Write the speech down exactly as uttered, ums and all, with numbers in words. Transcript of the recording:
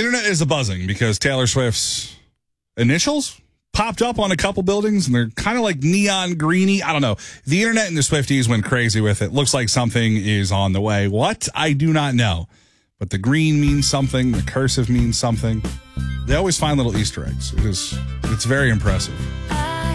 internet is a buzzing because Taylor Swift's initials popped up on a couple buildings, and they're kind of like neon greeny. I don't know. The internet and the Swifties went crazy with it. Looks like something is on the way. What? I do not know. But the green means something. The cursive means something. They always find little Easter eggs. It is, it's very impressive.